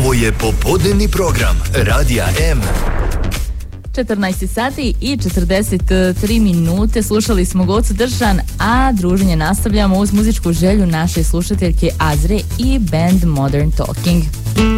Ovo je popodnevni program Radija M. 14 sati i 43 minute. Slušali smo Gocu Držan, a druženje nastavljamo uz muzičku želju naše slušateljke Azre i band Modern Talking.